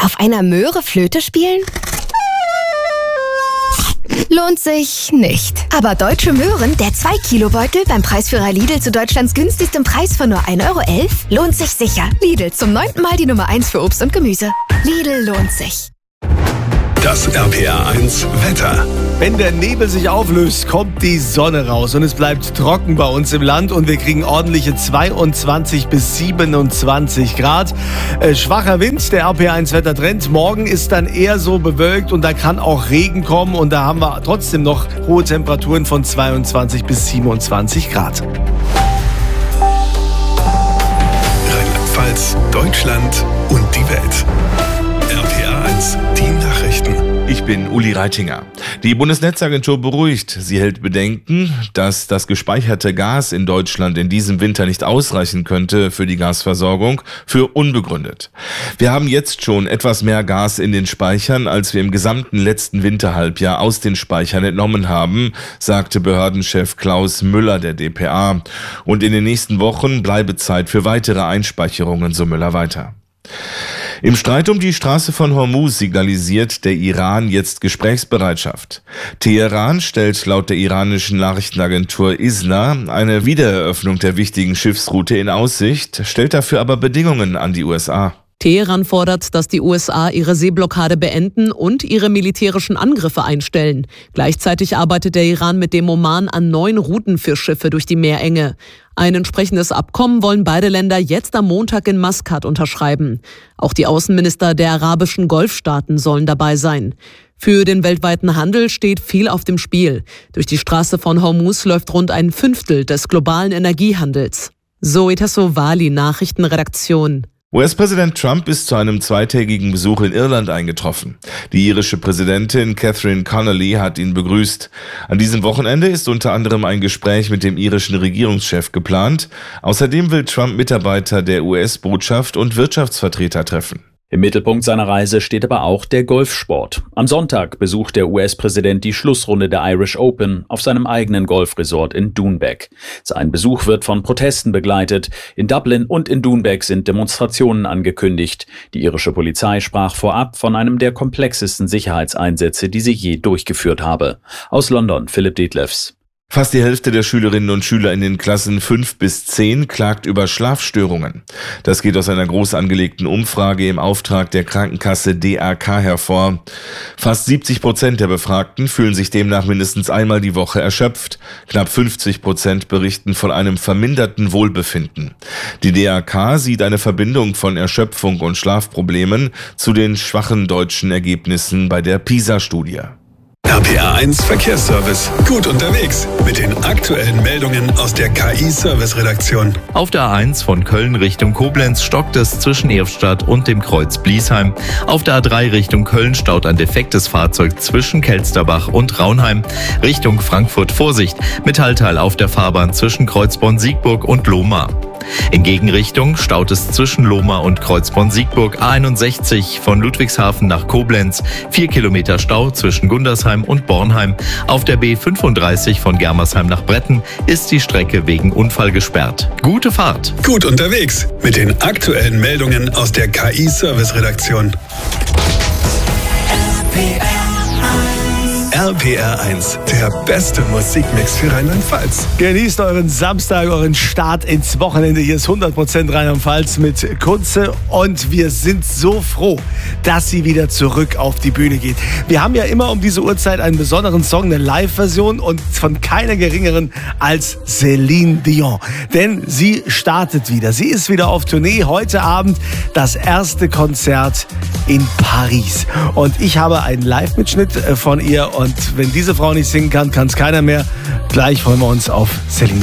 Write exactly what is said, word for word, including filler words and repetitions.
Auf einer Möhre Flöte spielen? Lohnt sich nicht. Aber Deutsche Möhren, der zwei Kilo Beutel beim Preisführer Lidl zu Deutschlands günstigstem Preis von nur ein Euro elf, lohnt sich sicher. Lidl, zum neunten Mal die Nummer eins für Obst und Gemüse. Lidl lohnt sich. Das R P R eins Wetter. Wenn der Nebel sich auflöst, kommt die Sonne raus und es bleibt trocken bei uns im Land und wir kriegen ordentliche zweiundzwanzig bis siebenundzwanzig Grad. Äh, schwacher Wind, der R P R eins Wettertrend. Morgen ist dann eher so bewölkt und da kann auch Regen kommen und da haben wir trotzdem noch hohe Temperaturen von zweiundzwanzig bis siebenundzwanzig Grad. Rheinland-Pfalz, Deutschland und die Welt. R P R eins, die Nachrichten. Ich bin Uli Reitinger. Die Bundesnetzagentur beruhigt. Sie hält Bedenken, dass das gespeicherte Gas in Deutschland in diesem Winter nicht ausreichen könnte für die Gasversorgung, für unbegründet. Wir haben jetzt schon etwas mehr Gas in den Speichern, als wir im gesamten letzten Winterhalbjahr aus den Speichern entnommen haben, sagte Behördenchef Klaus Müller der D P A. Und in den nächsten Wochen bleibe Zeit für weitere Einspeicherungen, so Müller weiter. Im Streit um die Straße von Hormuz signalisiert der Iran jetzt Gesprächsbereitschaft. Teheran stellt laut der iranischen Nachrichtenagentur I S N A eine Wiedereröffnung der wichtigen Schiffsroute in Aussicht, stellt dafür aber Bedingungen an die U S A. Teheran fordert, dass die U S A ihre Seeblockade beenden und ihre militärischen Angriffe einstellen. Gleichzeitig arbeitet der Iran mit dem Oman an neuen Routen für Schiffe durch die Meerenge. Ein entsprechendes Abkommen wollen beide Länder jetzt am Montag in Maskat unterschreiben. Auch die Außenminister der arabischen Golfstaaten sollen dabei sein. Für den weltweiten Handel steht viel auf dem Spiel. Durch die Straße von Hormuz läuft rund ein Fünftel des globalen Energiehandels. Zoe Tassovali, Nachrichtenredaktion. U S-Präsident Trump ist zu einem zweitägigen Besuch in Irland eingetroffen. Die irische Präsidentin Catherine Connolly hat ihn begrüßt. An diesem Wochenende ist unter anderem ein Gespräch mit dem irischen Regierungschef geplant. Außerdem will Trump Mitarbeiter der U S-Botschaft und Wirtschaftsvertreter treffen. Im Mittelpunkt seiner Reise steht aber auch der Golfsport. Am Sonntag besucht der U S-Präsident die Schlussrunde der Irish Open auf seinem eigenen Golfresort in Doonbeck. Sein Besuch wird von Protesten begleitet. In Dublin und in Doonbeck sind Demonstrationen angekündigt. Die irische Polizei sprach vorab von einem der komplexesten Sicherheitseinsätze, die sie je durchgeführt habe. Aus London, Philipp Detlefs. Fast die Hälfte der Schülerinnen und Schüler in den Klassen fünf bis zehn klagt über Schlafstörungen. Das geht aus einer groß angelegten Umfrage im Auftrag der Krankenkasse D R K hervor. Fast siebzig Prozent der Befragten fühlen sich demnach mindestens einmal die Woche erschöpft. Knapp fünfzig Prozent berichten von einem verminderten Wohlbefinden. Die D R K sieht eine Verbindung von Erschöpfung und Schlafproblemen zu den schwachen deutschen Ergebnissen bei der PISA-Studie. R P R eins Verkehrsservice. Gut unterwegs mit den aktuellen Meldungen aus der K I-Service-Redaktion. Auf der A eins von Köln Richtung Koblenz stockt es zwischen Erftstadt und dem Kreuz Bliesheim. Auf der A drei Richtung Köln staut ein defektes Fahrzeug zwischen Kelsterbach und Raunheim. Richtung Frankfurt Vorsicht. Metallteil auf der Fahrbahn zwischen Kreuzborn-Siegburg und Lohmar. In Gegenrichtung staut es zwischen Lohmar und Kreuzborn-Siegburg A einundsechzig von Ludwigshafen nach Koblenz. Vier Kilometer Stau zwischen Gundersheim und Bornheim. Auf der B fünfunddreißig von Germersheim nach Bretten ist die Strecke wegen Unfall gesperrt. Gute Fahrt! Gut unterwegs mit den aktuellen Meldungen aus der K I-Service-Redaktion. R P R eins, der beste Musikmix für Rheinland-Pfalz. Genießt euren Samstag, euren Start ins Wochenende. Hier ist hundert Prozent Rheinland-Pfalz mit Kunze und wir sind so froh, dass sie wieder zurück auf die Bühne geht. Wir haben ja immer um diese Uhrzeit einen besonderen Song, eine Live-Version und von keiner geringeren als Céline Dion. Denn sie startet wieder. Sie ist wieder auf Tournee. Heute Abend das erste Konzert in Paris. Und ich habe einen Live-Mitschnitt von ihr und wenn diese Frau nicht singen kann, kann es keiner mehr. Gleich freuen wir uns auf Céline Dion.